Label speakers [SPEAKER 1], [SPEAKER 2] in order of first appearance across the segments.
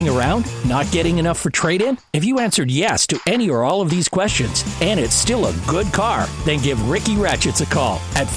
[SPEAKER 1] shopping around? Not getting enough for trade-in? If you answered yes to any or all of these questions, and it's still a good car, then give Ricky Ratchets a call at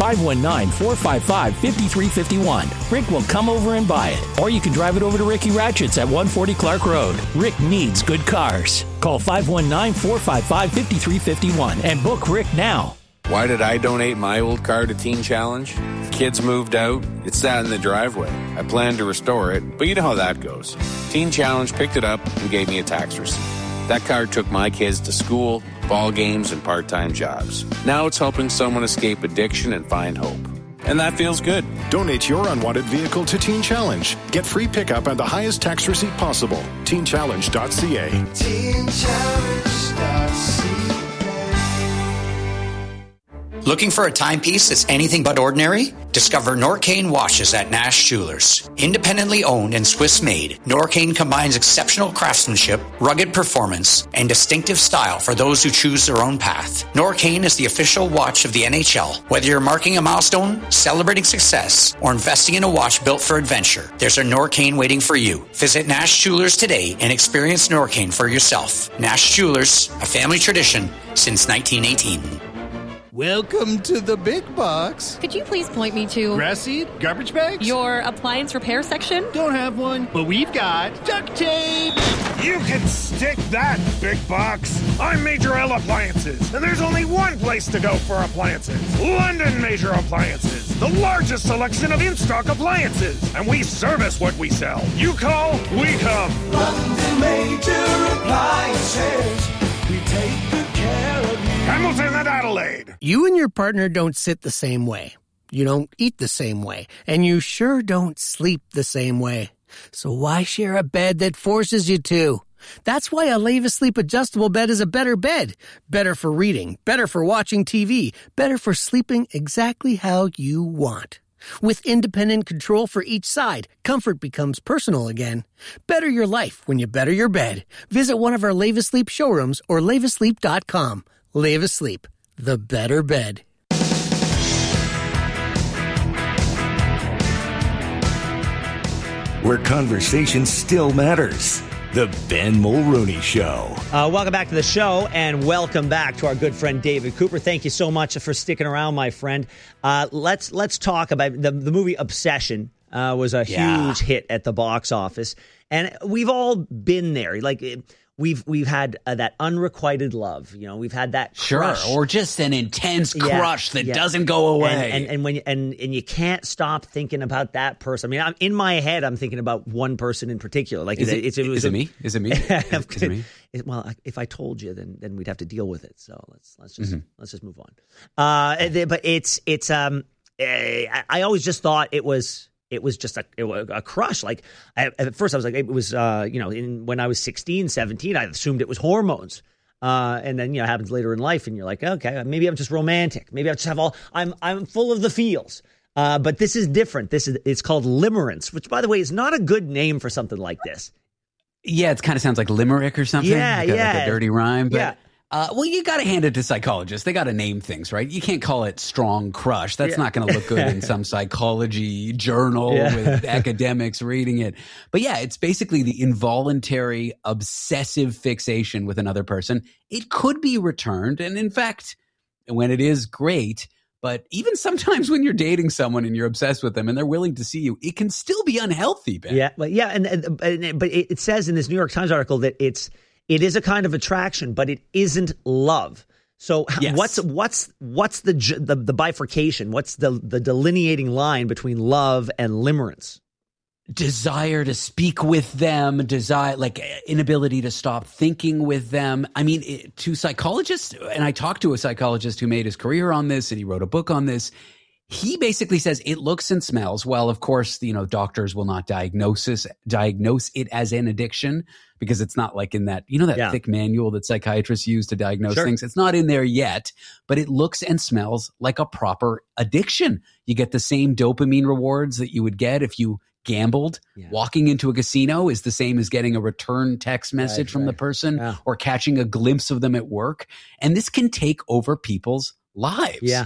[SPEAKER 1] 519-455-5351. Rick will come over and buy it. Or you can drive it over to Ricky Ratchets at 140 Clark Road. Rick needs good cars. Call 519-455-5351 and book Rick now.
[SPEAKER 2] Why did I donate my old car to Teen Challenge? The kids moved out. It sat in the driveway. I planned to restore it, but you know how that goes. Teen Challenge picked it up and gave me a tax receipt. That car took my kids to school, ball games, and part-time jobs. Now it's helping someone escape addiction and find hope. And that feels good.
[SPEAKER 3] Donate your unwanted vehicle to Teen Challenge. Get free pickup and the highest tax receipt possible. TeenChallenge.ca.
[SPEAKER 4] TeenChallenge.ca.
[SPEAKER 5] Looking for a timepiece that's anything but ordinary? Discover Norcane watches at Nash Jewelers. Independently owned and Swiss-made, Norcane combines exceptional craftsmanship, rugged performance, and distinctive style for those who choose their own path. Norcane is the official watch of the NHL. Whether you're marking a milestone, celebrating success, or investing in a watch built for adventure, there's a Norcane waiting for you. Visit Nash Jewelers today and experience Norcane for yourself. Nash Jewelers, a family tradition since 1918.
[SPEAKER 6] Welcome to the big box.
[SPEAKER 7] Could you please point me to
[SPEAKER 6] Grass seed? Garbage bags?
[SPEAKER 7] your appliance repair section?
[SPEAKER 6] Don't have one, but we've got duct tape.
[SPEAKER 8] You can stick that, big box. I'm Major L Appliances, and there's only one place to go for appliances. London Major Appliances, the largest selection of in-stock appliances. And we service what we sell. You call, we come.
[SPEAKER 4] London Major Appliances. We take good care of you.
[SPEAKER 8] Hamilton and Adelaide.
[SPEAKER 9] You and your partner don't sit the same way. You don't eat the same way. And you sure don't sleep the same way. So why share a bed that forces you to? That's why a Leva Sleep adjustable bed is a better bed. Better for reading, better for watching TV, better for sleeping exactly how you want. With independent control for each side, comfort becomes personal again. Better your life when you better your bed. Visit one of our Leva Sleep showrooms or levasleep.com. Leva Sleep, the better bed.
[SPEAKER 10] Where conversation still matters. The Ben Mulrooney Show.
[SPEAKER 11] Welcome back to the show, and welcome back to our good friend David Cooper. Thank you so much for sticking around, my friend. Let's talk about the movie Obsession. Was a huge hit at the box office, and we've all been there. Like we've had that unrequited love. You know, we've had that crush.
[SPEAKER 12] Or just an intense crush that doesn't go away.
[SPEAKER 11] And you can't stop thinking about that person. I mean, in my head, I'm thinking about one person in particular. Like,
[SPEAKER 12] Is it me? Is it me?
[SPEAKER 11] Well, if I told you, then we'd have to deal with it. So let's just move on. But it's I always just thought it was just a crush. Like at first I was like, it was, when I was 16, 17, I assumed it was hormones. And then, it happens later in life and you're like, okay, maybe I'm just romantic. Maybe I just have I'm full of the feels. But this is different. It's called Limerence, which by the way is not a good name for something like this.
[SPEAKER 12] Yeah, it kind of sounds like limerick or something.
[SPEAKER 11] Yeah,
[SPEAKER 12] like a dirty rhyme. But,
[SPEAKER 11] yeah.
[SPEAKER 12] Well, you got to hand it to psychologists. They got to name things, right? You can't call it strong crush. That's not going to look good in some psychology journal with academics reading it. But yeah, it's basically the involuntary obsessive fixation with another person. It could be returned. And in fact, when it is great, but even sometimes when you're dating someone and you're obsessed with them and they're willing to see you, it can still be unhealthy, Ben.
[SPEAKER 11] Yeah, but it says in this New York Times article that it is a kind of attraction, but it isn't love. So what's the bifurcation? What's the delineating line between love and limerence?
[SPEAKER 12] Desire to speak with them, inability to stop thinking with them. I mean, to psychologists, and I talked to a psychologist who made his career on this and he wrote a book on this. He basically says it looks and smells. Well, of course, doctors will not diagnose it as an addiction because it's not like in that, thick manual that psychiatrists use to diagnose things. It's not in there yet, but it looks and smells like a proper addiction. You get the same dopamine rewards that you would get if you gambled. Walking into a casino is the same as getting a return text message from the person or catching a glimpse of them at work. And this can take over people's lives.
[SPEAKER 11] Yeah.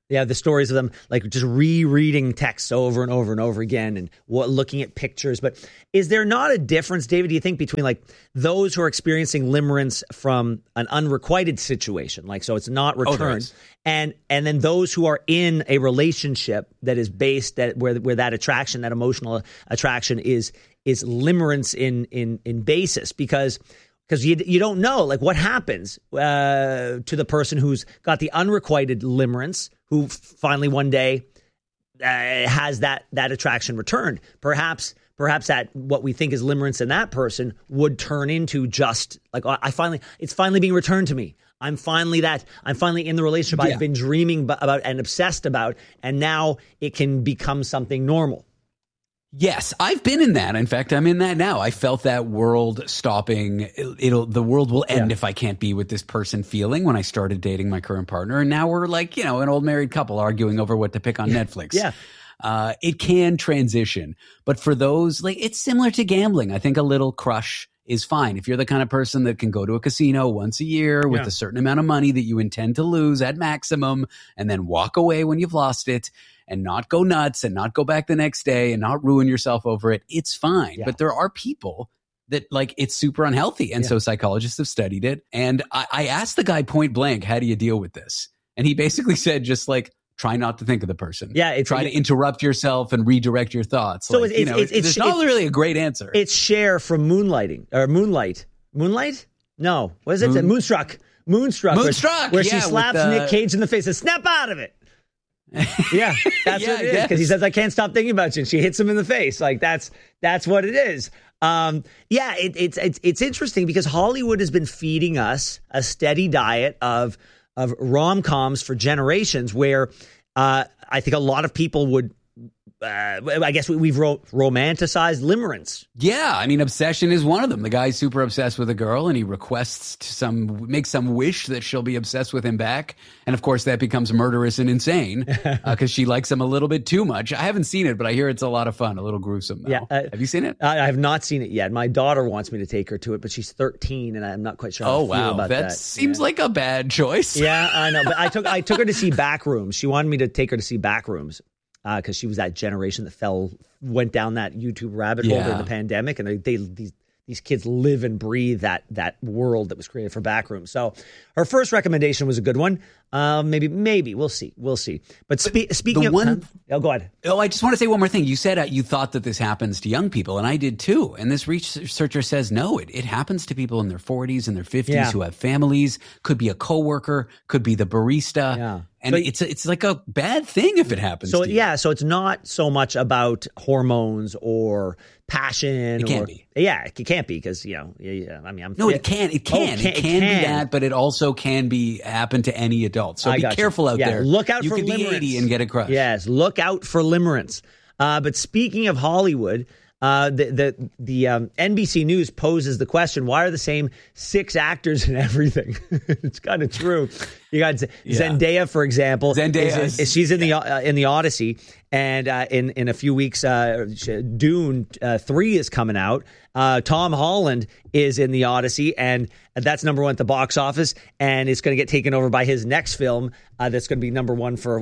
[SPEAKER 11] Yeah, the stories of them like just rereading texts over and over and over again and looking at pictures. But is there not a difference, David, do you think, between like those who are experiencing limerence from an unrequited situation, like so it's not returned, and then those who are in a relationship that is based where that attraction, that emotional attraction is limerence in basis? Because you don't know like what happens to the person who's got the unrequited limerence, who finally one day has that attraction returned. Perhaps that what we think is limerence in that person would turn into just like it's finally being returned to me. I'm finally in the relationship I've been dreaming about and obsessed about, and now it can become something normal.
[SPEAKER 12] Yes, I've been in that. In fact, I'm in that now. I felt that world stopping. The world will end if I can't be with this person feeling when I started dating my current partner. And now we're like, an old married couple arguing over what to pick on Netflix. It can transition. But for those, like, it's similar to gambling. I think a little crush is fine. If you're the kind of person that can go to a casino once a year with a certain amount of money that you intend to lose at maximum and then walk away when you've lost it, and not go nuts and not go back the next day and not ruin yourself over it, it's fine. Yeah. But there are people that like it's super unhealthy. And so psychologists have studied it. And I asked the guy point blank, how do you deal with this? And he basically said, just like, try not to think of the person. Yeah. Try to interrupt yourself and redirect your thoughts. So like, it's not really a great answer.
[SPEAKER 11] It's Cher from Moonlight? Moonlight? No. What is it? Moonstruck. Where she slaps Nick Cage in the face and snap out of it. Yeah, that's what it is. Because he says, "I can't stop thinking about you," and she hits him in the face. Like that's what it is. It's interesting because Hollywood has been feeding us a steady diet of rom-coms for generations, where I think a lot of people would. I guess we've romanticized limerence.
[SPEAKER 12] Yeah, I mean, obsession is one of them. The guy's super obsessed with a girl, and he makes some wish that she'll be obsessed with him back. And of course, that becomes murderous and insane because she likes him a little bit too much. I haven't seen it, but I hear it's a lot of fun, a little gruesome. Yeah, have you seen it?
[SPEAKER 11] I have not seen it yet. My daughter wants me to take her to it, but she's 13, and I'm not quite sure how I feel about that.
[SPEAKER 12] That seems like a bad choice.
[SPEAKER 11] Yeah, I know. But I took her to see Backrooms. She wanted me to take her to see Backrooms. Because she was that generation that went down that YouTube rabbit hole during the pandemic, and these kids live and breathe that world that was created for Backrooms. So her first recommendation was a good one. Maybe we'll see. But speaking of go ahead.
[SPEAKER 12] Oh, I just want to say one more thing. You said you thought that this happens to young people, and I did too. And this researcher says no, it happens to people in their 40s and their 50s who have families. Could be a coworker, could be the barista. Yeah. And it's like a bad thing if it happens to you.
[SPEAKER 11] So it's not so much about hormones or passion.
[SPEAKER 12] It can't be.
[SPEAKER 11] Yeah, it can't be because, I mean,
[SPEAKER 12] it can be that, but it also can happen to any adult. So be careful out there.
[SPEAKER 11] Look out for limerence.
[SPEAKER 12] You could be 80 and get a crush.
[SPEAKER 11] Yes, look out for limerence. But speaking of Hollywood, the NBC News poses the question: why are the same 6 actors in everything? It's kind of true. You got Zendaya, for example. She's in the Odyssey, and in a few weeks, Dune 3 is coming out. Tom Holland is in the Odyssey, and that's number 1 at the box office, and it's going to get taken over by his next film that's going to be number 1 for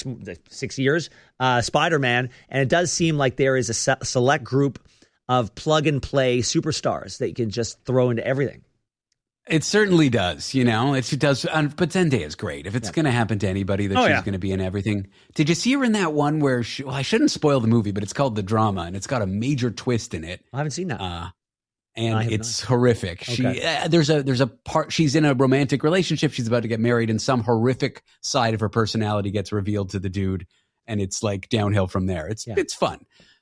[SPEAKER 11] 6 years, Spider-Man. And it does seem like there is a select group of plug-and-play superstars that you can just throw into everything.
[SPEAKER 12] It certainly does, It does, but Zendaya is great. If it's going to happen to anybody, that she's going to be in everything. Did you see her in that one where I shouldn't spoil the movie, but it's called The Drama, and it's got a major twist in it.
[SPEAKER 11] I haven't seen that.
[SPEAKER 12] And it's horrific. Okay. There's a part, she's in a romantic relationship. She's about to get married, and some horrific side of her personality gets revealed to the dude, and it's like downhill from there. It's fun.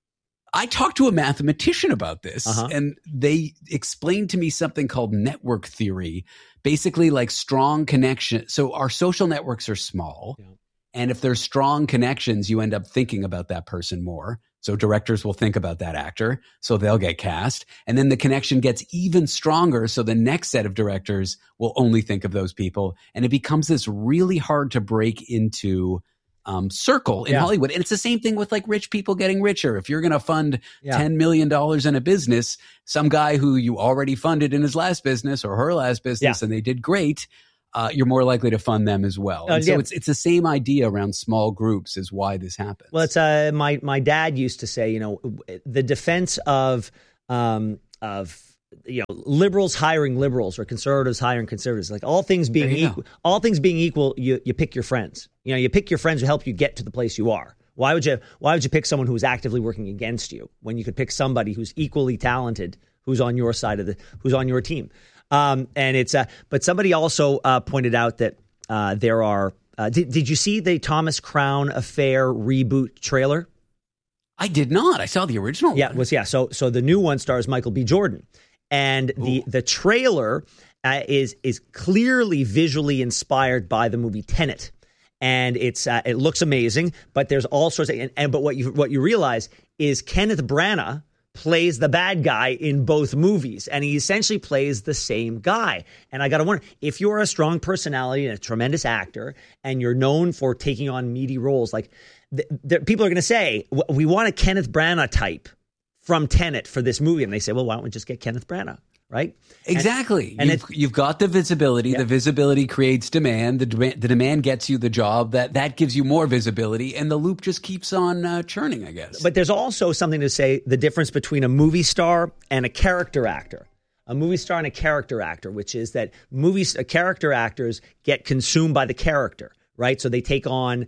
[SPEAKER 12] I talked to a mathematician about this, and they explained to me something called network theory, basically like strong connection. So our social networks are small, and if there's strong connections, you end up thinking about that person more. So directors will think about that actor, so they'll get cast. And then the connection gets even stronger, so the next set of directors will only think of those people. And it becomes this really hard to break into circle in Hollywood. And it's the same thing with like rich people getting richer. If you're going to fund $10 million in a business, some guy who you already funded in his last business or her last business and they did great, you're more likely to fund them as well. And
[SPEAKER 11] yeah.
[SPEAKER 12] so it's the same idea around small groups is why this happens.
[SPEAKER 11] Well, it's my dad used to say, the defense of liberals hiring liberals or conservatives hiring conservatives, like all things being equal, you pick your friends. You pick your friends who help you get to the place you are. Why would you pick someone who's actively working against you when you could pick somebody who's equally talented, who's on your side who's on your team? And it's but somebody also pointed out that there are. Did you see the Thomas Crown Affair reboot trailer?
[SPEAKER 12] I did not. I saw the original.
[SPEAKER 11] Yeah, So the new one stars Michael B. Jordan, and the trailer is clearly visually inspired by the movie Tenet. And it looks amazing, but there's all sorts of but what you realize is Kenneth Branagh plays the bad guy in both movies, and he essentially plays the same guy. And I got to wonder, if you're a strong personality and a tremendous actor, and you're known for taking on meaty roles, like people are going to say, we want a Kenneth Branagh type from Tenet for this movie, and they say, well, why don't we just get Kenneth Branagh? Right?
[SPEAKER 12] Exactly. And you've got the visibility. Yeah. The visibility creates demand. The demand gets you the job. That gives you more visibility. And the loop just keeps on churning, I guess.
[SPEAKER 11] But there's also something to say the difference between a movie star and a character actor. A movie star and a character actor, which is that character actors get consumed by the character. Right, so they take on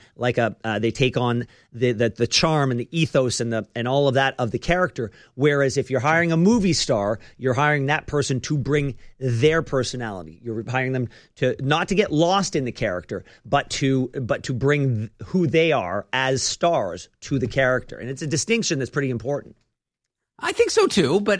[SPEAKER 11] the charm and the ethos and all of that of the character. Whereas if you're hiring a movie star, you're hiring that person to bring their personality. You're hiring them to not to get lost in the character, but to bring who they are as stars to the character. And it's a distinction that's pretty important.
[SPEAKER 12] I think so too, but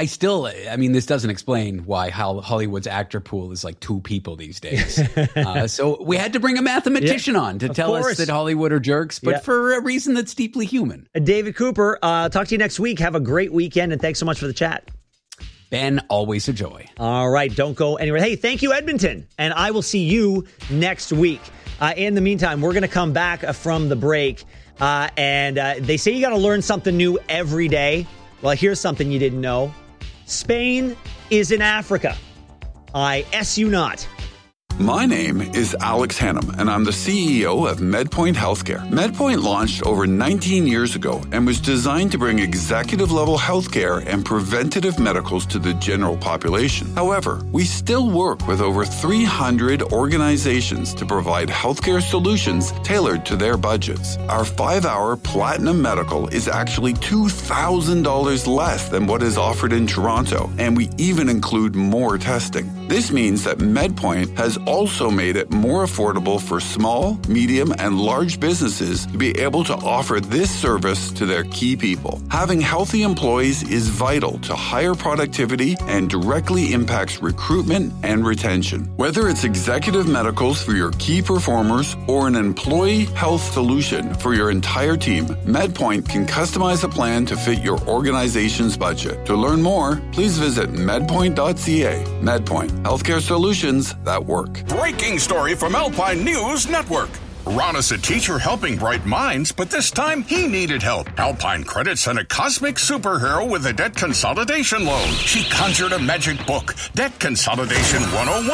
[SPEAKER 12] this doesn't explain why Hollywood's actor pool is like 2 people these days. So we had to bring a mathematician on to tell us that Hollywood are jerks, but for a reason that's deeply human.
[SPEAKER 11] David Cooper, talk to you next week. Have a great weekend, and thanks so much for the chat.
[SPEAKER 12] Ben, always a joy.
[SPEAKER 11] All right, don't go anywhere. Hey, thank you, Edmonton, and I will see you next week. In the meantime, we're going to come back from the break, and they say you got to learn something new every day. Well, here's something you didn't know. Spain is in Africa. I S you not.
[SPEAKER 13] My name is Alex Hannum, and I'm the CEO of MedPoint Healthcare. MedPoint launched over 19 years ago and was designed to bring executive-level healthcare and preventative medicals to the general population. However, we still work with over 300 organizations to provide healthcare solutions tailored to their budgets. Our 5-hour Platinum Medical is actually $2,000 less than what is offered in Toronto, and we even include more testing. This means that MedPoint has also made it more affordable for small, medium, and large businesses to be able to offer this service to their key people. Having healthy employees is vital to higher productivity and directly impacts recruitment and retention. Whether it's executive medicals for your key performers or an employee health solution for your entire team, MedPoint can customize a plan to fit your organization's budget. To learn more, please visit medpoint.ca. MedPoint, healthcare solutions that work.
[SPEAKER 14] Breaking story from Alpine News Network. Ron is a teacher helping bright minds, but this time he needed help. Alpine Credit sent a cosmic superhero with a debt consolidation loan. She conjured a magic book, Debt Consolidation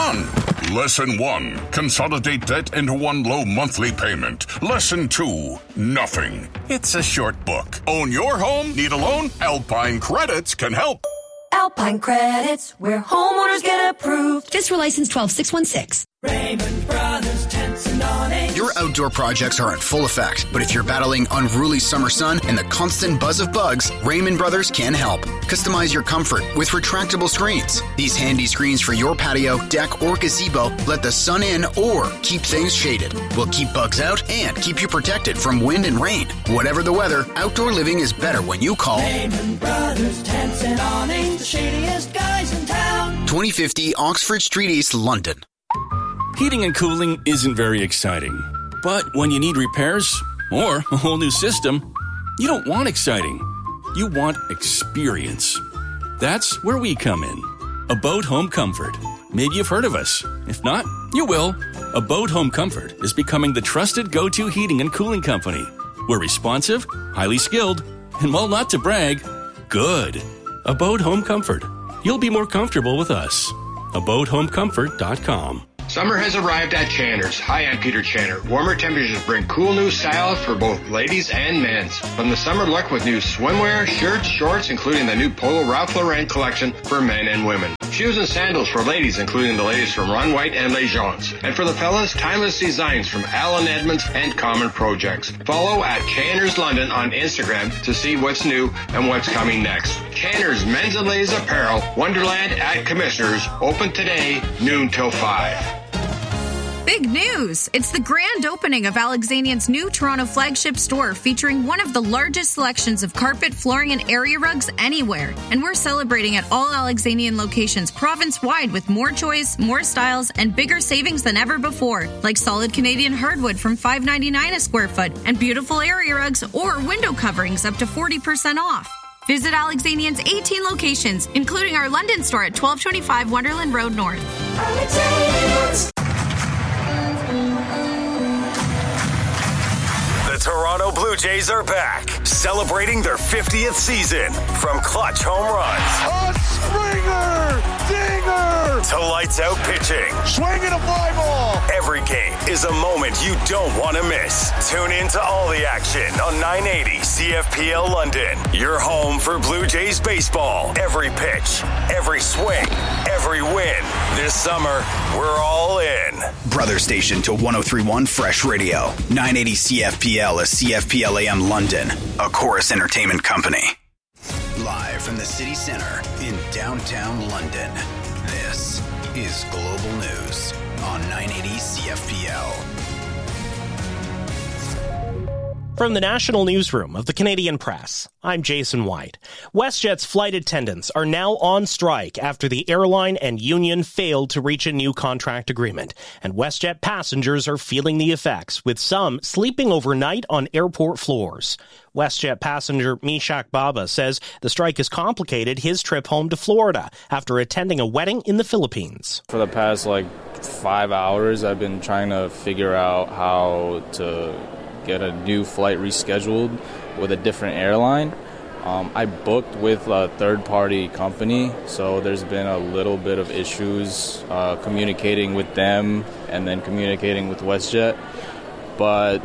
[SPEAKER 14] 101. Lesson 1, consolidate debt into one low monthly payment. Lesson 2, nothing. It's a short book. Own your home? Need a loan? Alpine Credits can help.
[SPEAKER 15] Alpine Credits, where homeowners get approved. Just for license 12616.
[SPEAKER 4] Raymond Brothers Tents and Awnings.
[SPEAKER 16] Your outdoor projects are in full effect, but if you're battling unruly summer sun and the constant buzz of bugs, Raymond Brothers can help. Customize your comfort with retractable screens. These handy screens for your patio, deck, or gazebo let the sun in or keep things shaded. Will keep bugs out and keep you protected from wind and rain. Whatever the weather, outdoor living is better when you call
[SPEAKER 4] Raymond Brothers Tents and Awnings, the shadiest guys in town.
[SPEAKER 16] 2050 Oxford Street East, London.
[SPEAKER 17] Heating and cooling isn't very exciting. But when you need repairs or a whole new system, you don't want exciting. You want experience. That's where we come in. Abode Home Comfort. Maybe you've heard of us. If not, you will. Abode Home Comfort is becoming the trusted go-to heating and cooling company. We're responsive, highly skilled, and while not to brag, good. Abode Home Comfort. You'll be more comfortable with us. AbodeHomeComfort.com.
[SPEAKER 18] Summer has arrived at Channer's. Hi, I'm Peter Channer. Warmer temperatures bring cool new styles for both ladies and men's. From the summer look with new swimwear, shirts, shorts, including the new Polo Ralph Lauren collection for men and women. Shoes and sandals for ladies, including the latest from Ron White and Les Gens. And for the fellas, timeless designs from Alan Edmonds and Common Projects. Follow at Channer's London on Instagram to see what's new and what's coming next. Channer's Men's and Ladies Apparel, Wonderland at Commissioners, open today, noon till 5.
[SPEAKER 19] Big news! It's the grand opening of Alexanian's new Toronto flagship store featuring one of the largest selections of carpet, flooring, and area rugs anywhere. And we're celebrating at all Alexanian locations province-wide with more choice, more styles, and bigger savings than ever before, like solid Canadian hardwood from $5.99 a square foot and beautiful area rugs or window coverings up to 40% off. Visit Alexanian's 18 locations, including our London store at 1225 Wonderland Road North.
[SPEAKER 20] The Toronto Blue Jays are back, celebrating their 50th season. From clutch home runs,
[SPEAKER 8] a springer, dinger,
[SPEAKER 20] to lights out pitching,
[SPEAKER 8] swinging a fly ball.
[SPEAKER 20] Every game is a moment you don't want to miss. Tune in to all the action on 980 CFPL London. Your home for Blue Jays baseball. Every pitch, every swing, every win. This summer, we're all in.
[SPEAKER 16] Brother station to 103.1 Fresh Radio. 980 CFPL is CFPL AM London, a Chorus Entertainment company. Live from the city center in downtown London, this is Global News on 980 CFPL.
[SPEAKER 21] From the National Newsroom of the Canadian Press, I'm Jason White. WestJet's flight attendants are now on strike after the airline and union failed to reach a new contract agreement, and WestJet passengers are feeling the effects, with some sleeping overnight on airport floors. WestJet passenger Mishak Baba says the strike has complicated his trip home to Florida after attending a wedding in the Philippines.
[SPEAKER 22] For the past 5 hours, I've been trying to figure out how to get a new flight rescheduled with a different airline. I booked with a third-party company, so there's been a little bit of issues communicating with them and then communicating with WestJet. But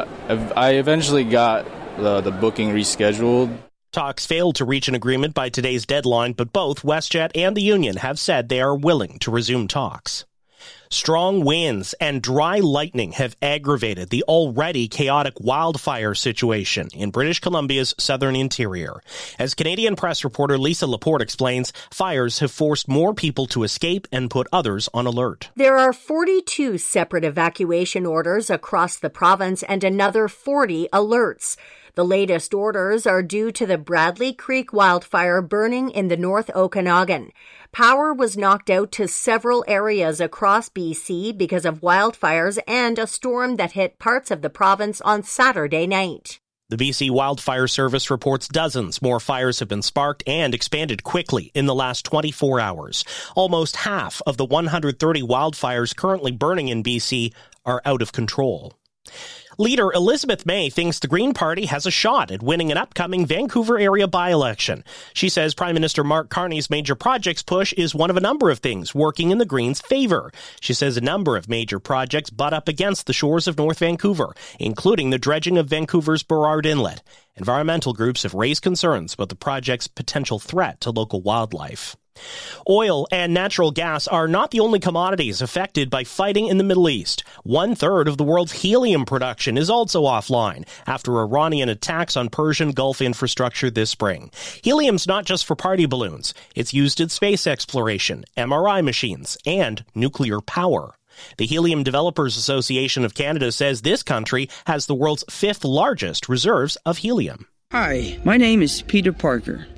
[SPEAKER 22] I eventually got the booking rescheduled.
[SPEAKER 21] Talks failed to reach an agreement by today's deadline, but both WestJet and the union have said they are willing to resume talks. Strong winds and dry lightning have aggravated the already chaotic wildfire situation in British Columbia's southern interior. As Canadian Press reporter Lisa Laporte explains, fires have forced more people to escape and put others on alert.
[SPEAKER 23] There are 42 separate evacuation orders across the province and another 40 alerts. The latest orders are due to the Bradley Creek wildfire burning in the North Okanagan. Power was knocked out to several areas across BC because of wildfires and a storm that hit parts of the province on Saturday night.
[SPEAKER 21] The BC Wildfire Service reports dozens more fires have been sparked and expanded quickly in the last 24 hours. Almost half of the 130 wildfires currently burning in BC are out of control. Leader Elizabeth May thinks the Green Party has a shot at winning an upcoming Vancouver area by-election. She says Prime Minister Mark Carney's major projects push is one of a number of things working in the Greens' favor. She says a number of major projects butt up against the shores of North Vancouver, including the dredging of Vancouver's Burrard Inlet. Environmental groups have raised concerns about the project's potential threat to local wildlife. Oil and natural gas are not the only commodities affected by fighting in the Middle East. 1/3 of the world's helium production is also offline after Iranian attacks on Persian Gulf infrastructure this spring. Helium's not just for party balloons. It's used in space exploration, MRI machines, and nuclear power. The Helium Developers Association of Canada says this country has the world's 5th largest reserves of helium.
[SPEAKER 24] Hi, my name is Peter Parker.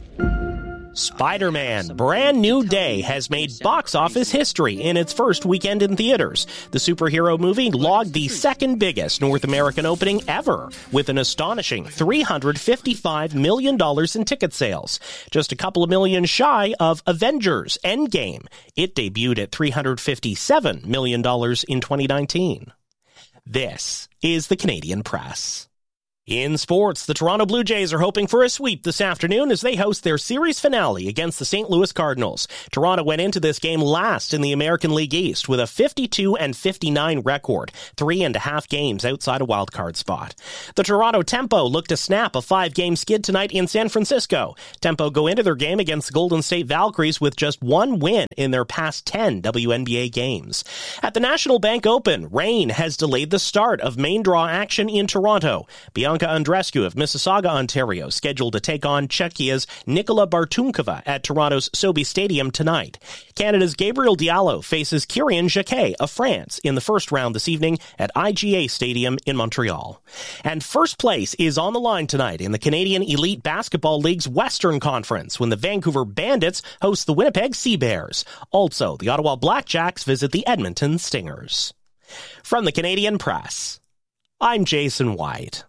[SPEAKER 21] Spider-Man Brand New Day has made box office history in its first weekend in theaters. The superhero movie logged the second biggest North American opening ever, with an astonishing $355 million in ticket sales, just a couple of million shy of Avengers Endgame. It debuted at $357 million in 2019. This is the Canadian Press. In sports, the Toronto Blue Jays are hoping for a sweep this afternoon as they host their series finale against the St. Louis Cardinals. Toronto went into this game last in the American League East with a 52-59 record, 3.5 games outside a wildcard spot. The Toronto Tempo look to snap a 5-game skid tonight in San Francisco. Tempo go into their game against the Golden State Valkyries with just one win in their past 10 WNBA games. At the National Bank Open, rain has delayed the start of main draw action in Toronto. Bianca Andreescu of Mississauga, Ontario, scheduled to take on Czechia's Nikola Bartunkova at Toronto's Sobe Stadium tonight. Canada's Gabriel Diallo faces Kyrian Jacquet of France in the first round this evening at IGA Stadium in Montreal. And first place is on the line tonight in the Canadian Elite Basketball League's Western Conference when the Vancouver Bandits host the Winnipeg Sea Bears. Also, the Ottawa Blackjacks visit the Edmonton Stingers. From the Canadian Press, I'm Jason White.